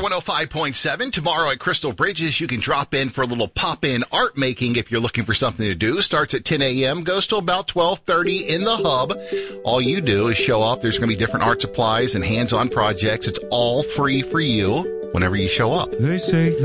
105.7. Tomorrow at Crystal Bridges, you can drop in for a little pop-in art making if you're looking for something to do. Starts at 10 a.m., goes till about 12:30 in the hub. All you do is show up. There's going to be different art supplies and hands-on projects. It's all free for you whenever you show up. They say